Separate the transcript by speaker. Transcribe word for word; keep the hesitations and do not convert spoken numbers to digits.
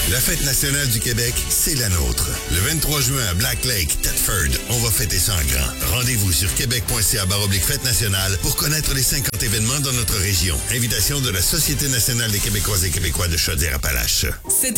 Speaker 1: La fête nationale du Québec, c'est la nôtre. Le vingt-trois juin à Black Lake, Thetford, on va fêter ça en grand. Rendez-vous sur québec.ca baroblique fête nationale pour connaître les cinquante événements dans notre région. Invitation de la Société nationale des Québécoises et Québécois de Chaudière-Appalaches.
Speaker 2: Cet